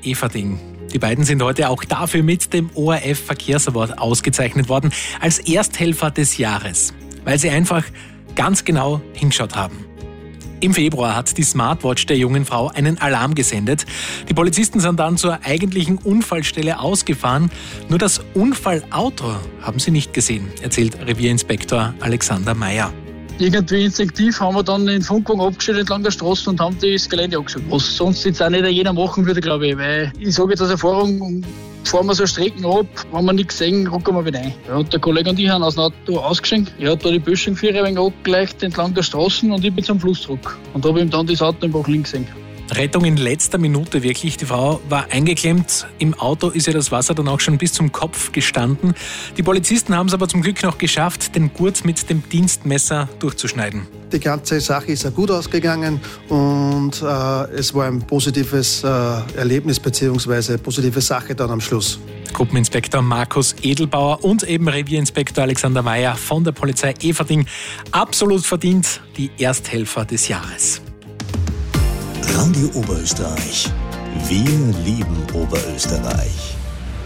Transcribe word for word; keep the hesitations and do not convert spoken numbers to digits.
Eferding. Die beiden sind heute auch dafür mit dem O R F Verkehrsaward ausgezeichnet worden als Ersthelfer des Jahres, weil sie einfach ganz genau hingeschaut haben. Im Februar hat die Smartwatch der jungen Frau einen Alarm gesendet. Die Polizisten sind dann zur eigentlichen Unfallstelle ausgefahren. Nur das Unfallauto haben sie nicht gesehen, erzählt Revierinspektor Alexander Meyer. Irgendwie instinktiv haben wir dann den Funkwagen abgestellt entlang der Straße und haben das Gelände angeschaut. Was sonst jetzt auch nicht jeder machen würde, glaube ich. Weil ich sage jetzt aus Erfahrung, fahren wir so Strecken ab, wenn wir nichts sehen, rucken wir wieder ein. Ja, und der Kollege und ich haben aus dem Auto ausgeschenkt. Er hat da die Böschenführer ein wenig abgeleicht entlang der Straßen und ich bin zum Fluss zurück. Und da habe ich ihm dann das Auto im Bach links gesehen. Rettung in letzter Minute wirklich. Die Frau war eingeklemmt. Im Auto ist ihr das Wasser dann auch schon bis zum Kopf gestanden. Die Polizisten haben es aber zum Glück noch geschafft, den Gurt mit dem Dienstmesser durchzuschneiden. Die ganze Sache ist ja gut ausgegangen und äh, es war ein positives äh, Erlebnis bzw. positive Sache dann am Schluss. Gruppeninspektor Markus Edelbauer und eben Revierinspektor Alexander Meyer von der Polizei Eferding. Absolut verdient die Ersthelfer des Jahres. Radio Oberösterreich. Wir lieben Oberösterreich.